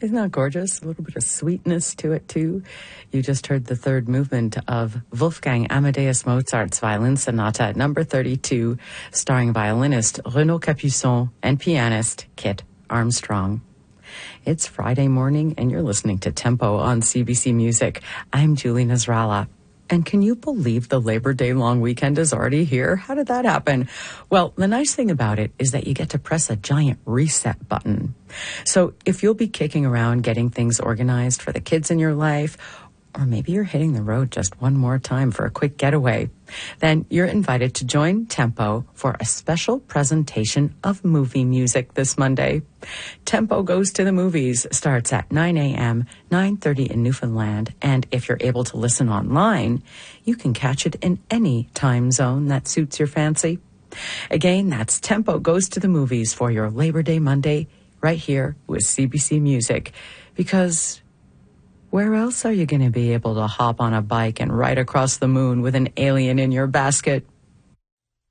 Isn't that gorgeous? A little bit of sweetness to it, too. You just heard the third movement of Wolfgang Amadeus Mozart's Violin Sonata number 32, starring violinist Renaud Capuçon and pianist Kit Armstrong. It's Friday morning, and you're listening to Tempo on CBC Music. I'm Julie Nasrallah. And can you believe the Labor Day long weekend is already here? How did that happen? Well, the nice thing about it is that you get to press a giant reset button. So if you'll be kicking around getting things organized for the kids in your life, or maybe you're hitting the road just one more time for a quick getaway, then you're invited to join Tempo for a special presentation of movie music this Monday. Tempo Goes to the Movies starts at 9 a.m., 9:30 in Newfoundland, and if you're able to listen online, you can catch it in any time zone that suits your fancy. Again, that's Tempo Goes to the Movies for your Labor Day Monday right here with CBC Music, because where else are you going to be able to hop on a bike and ride across the moon with an alien in your basket?